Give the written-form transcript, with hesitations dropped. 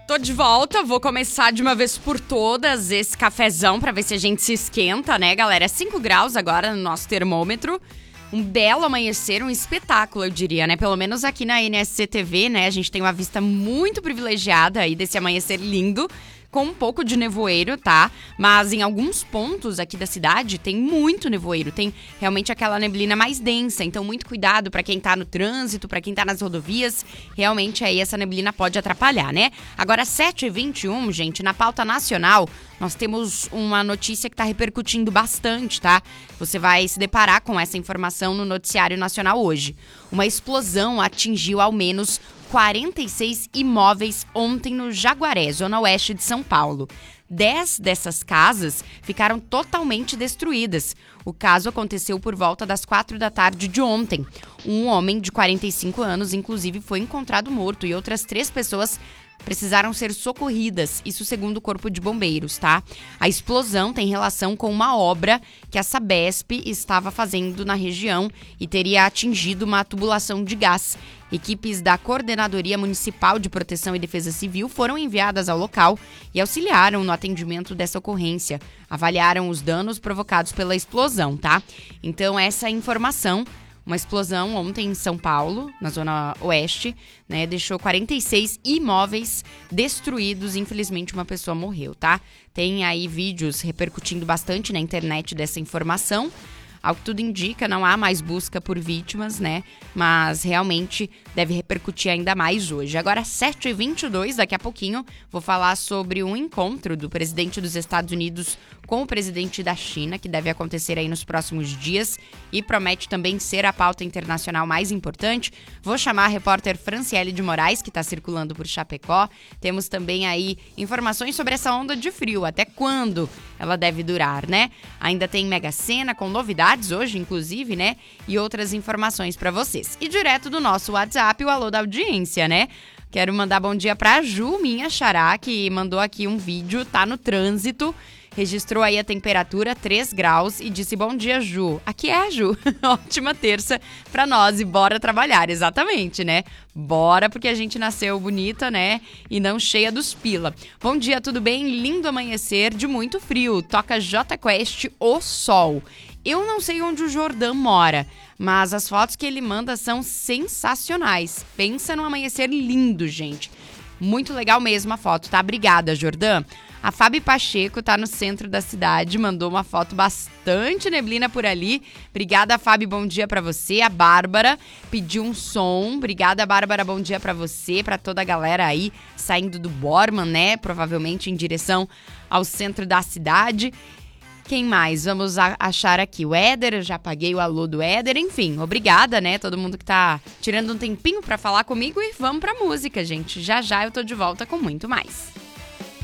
Tô de volta, vou começar de uma vez por todas esse cafezão pra ver se a gente se esquenta, né, galera? 5 graus agora no nosso termômetro. Um belo amanhecer, um espetáculo, eu diria, né? Pelo menos aqui na NSC TV, né? A gente tem uma vista muito privilegiada aí desse amanhecer lindo, com um pouco de nevoeiro, tá? Mas em alguns pontos aqui da cidade tem muito nevoeiro, tem realmente aquela neblina mais densa, então muito cuidado pra quem tá no trânsito, pra quem tá nas rodovias, realmente aí essa neblina pode atrapalhar, né? Agora 7h21, gente, na pauta nacional, nós temos uma notícia que tá repercutindo bastante, tá? Você vai se deparar com essa informação no noticiário nacional hoje. Uma explosão atingiu ao menos 46 imóveis ontem no Jaguaré, zona oeste de São Paulo. 10 dessas casas ficaram totalmente destruídas. O caso aconteceu por volta das 4 da tarde de ontem. Um homem de 45 anos, inclusive, foi encontrado morto e outras 3 pessoas precisaram ser socorridas, isso segundo o Corpo de Bombeiros, tá? A explosão tem relação com uma obra que a Sabesp estava fazendo na região e teria atingido uma tubulação de gás. Equipes da Coordenadoria Municipal de Proteção e Defesa Civil foram enviadas ao local e auxiliaram no atendimento dessa ocorrência. Avaliaram os danos provocados pela explosão, tá? Então, essa informação. Uma explosão ontem em São Paulo, na zona oeste, né, deixou 46 imóveis destruídos. Infelizmente, uma pessoa morreu, tá? Tem aí vídeos repercutindo bastante na internet dessa informação. Ao que tudo indica, não há mais busca por vítimas, né? Mas realmente deve repercutir ainda mais hoje. Agora, 7h22, daqui a pouquinho, vou falar sobre um encontro do presidente dos Estados Unidos com o presidente da China, que deve acontecer aí nos próximos dias e promete também ser a pauta internacional mais importante. Vou chamar a repórter Franciele de Moraes, que está circulando por Chapecó. Temos também aí informações sobre essa onda de frio, até quando ela deve durar, né? Ainda tem Mega Sena com novidades hoje, inclusive, né? E outras informações para vocês. E direto do nosso WhatsApp, o alô da audiência, né? Quero mandar bom dia pra Ju, minha xará, que mandou aqui um vídeo, tá no trânsito, registrou aí a temperatura 3 graus e disse bom dia, Ju. Aqui é a Ju. Ótima terça pra nós e bora trabalhar, exatamente, né? Bora, porque a gente nasceu bonita, né? E não cheia dos pila. Bom dia, tudo bem? Lindo amanhecer de muito frio. Toca J Quest, O Sol. Eu não sei onde o Jordão mora, mas as fotos que ele manda são sensacionais. Pensa num amanhecer lindo, gente. Muito legal mesmo a foto, tá? Obrigada, Jordão. A Fábio Pacheco tá no centro da cidade, mandou uma foto bastante neblina por ali. Obrigada, Fábio, bom dia pra você. A Bárbara pediu um som. Obrigada, Bárbara, bom dia pra você, pra toda a galera aí saindo do Borman, né? Provavelmente em direção ao centro da cidade. Quem mais? Vamos achar aqui o Éder, eu já paguei o alô do Éder, enfim, obrigada, né? Todo mundo que tá tirando um tempinho pra falar comigo e vamos pra música, gente. Já já eu tô de volta com muito mais.